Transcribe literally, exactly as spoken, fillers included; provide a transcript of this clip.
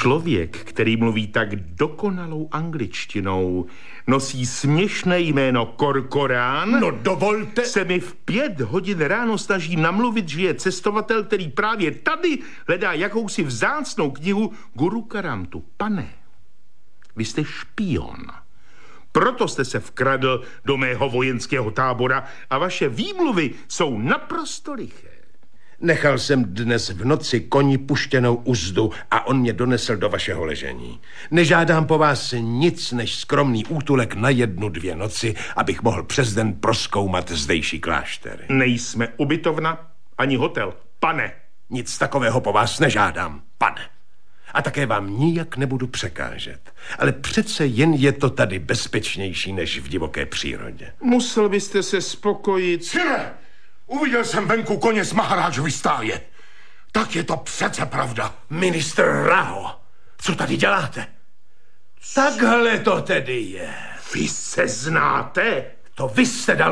Člověk, který mluví tak dokonalou angličtinou, nosí směšné jméno Korkorán. No dovolte. Se mi v pět hodin ráno snaží namluvit, že je cestovatel, který právě tady hledá jakousi vzácnou knihu Guru Karamtu. Pane, vy jste špion. Proto jste se vkradl do mého vojenského tábora a vaše výmluvy jsou naprosto liché. Nechal jsem dnes v noci koni puštěnou uzdu a on mě donesl do vašeho ležení. Nežádám po vás nic než skromný útulek na jednu, dvě noci, abych mohl přes den prozkoumat zdejší kláštery. Nejsme ubytovna ani hotel, pane. Nic takového po vás nežádám, pane. A také vám nijak nebudu překážet. Ale přece jen je to tady bezpečnější než v divoké přírodě. Musel byste se spokojit. Sire, uviděl jsem venku koně z Maharážovy stáje. Tak je to přece pravda. Ministr Rao, co tady děláte? Takhle to tedy je. Vy se znáte? To vy jste dal